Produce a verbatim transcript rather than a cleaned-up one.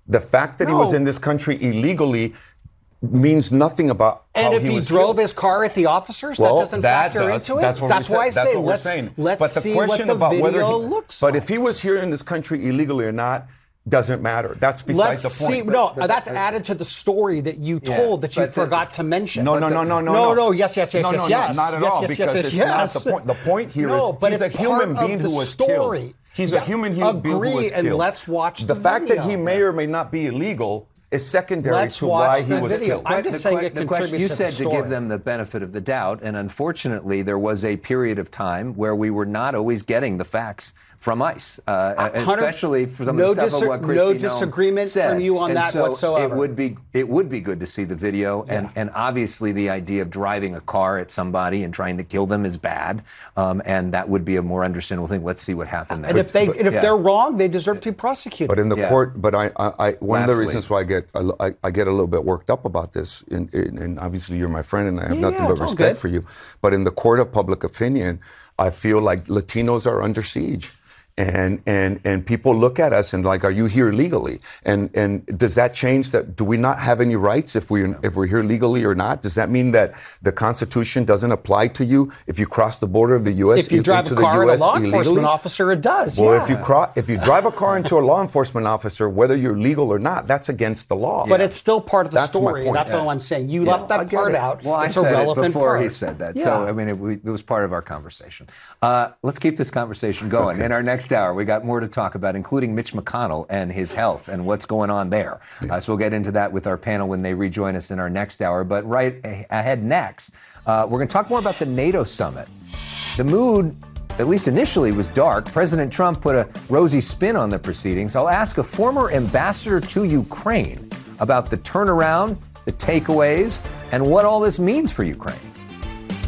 The fact that No. he was in this country illegally means nothing about And how if he, he, was drove killed. his car at the officers, Well, that doesn't that factor does. into it. That's what That's we why I said. That's say what let's we're saying. let's but the see what question the about video whether he, looks But like. if he was here in this country illegally or not doesn't matter. That's beside Let's the point. see. No, that's added to the story that you Yeah, told that you but the- forgot to mention. No, But no, the- no, no, no, no, no. no. Yes, yes, yes, no, yes, no, yes. No, not at yes, all. yes, because yes, yes, it's yes. not the point. The point here no, is but he's a it's human part being of the who was story. killed. He's Yeah, a human human being who was agree, killed. and let's watch the the fact that he video. may or may not be illegal is secondary Let's to watch why he the was video. killed. I'm just The saying que- it the question, contributes you to said the to give story. them the benefit of the doubt, and unfortunately, there was a period of time where we were not always getting the facts from ICE, uh, especially for some no of the stuff dis- of what Kristi no Noem disagreement said. from you on And that so whatsoever. It would be it would be good to see the video, and, and obviously the idea of driving a car at somebody and trying to kill them is bad, um, and that would be a more understandable thing. Let's see what happened there. And if they and if yeah. they're wrong, they deserve to be prosecuted. But in the Yeah. court, but I, I, I one of the Lastly. reasons why I get a- I, I get a little bit worked up about this, in, in, and obviously you're my friend, and I have Yeah, nothing yeah, but it's all respect good. for you. But in the court of public opinion, I feel like Latinos are under siege. And and and people look at us and like, are you here legally? And and does that change that? Do we not have any rights if we if we're here legally or not? Does that mean that the Constitution doesn't apply to you if you cross the border of the U S if you drive into a car the at U a S law illegally? enforcement officer, it does. Well, yeah. if you cro- if you drive a car into a law enforcement officer, whether you're legal or not, that's against the law. But it's still part of the That's my story. point. That's Yeah. all I'm saying. You Yeah, left I that get part it. out. Well, I it's a said it relevant before part. he said that. Yeah. So, I mean, it, we, it was part of our conversation. Uh, let's keep this conversation going. In our next hour, we got more to talk about, including Mitch McConnell and his health and what's going on there. Uh, so we'll get into that with our panel when they rejoin us in our next hour. But right a- ahead next, uh, we're going to talk more about the NATO summit. The mood, at least initially, was dark. President Trump put a rosy spin on the proceedings. I'll ask a former ambassador to Ukraine about the turnaround, the takeaways, and what all this means for Ukraine.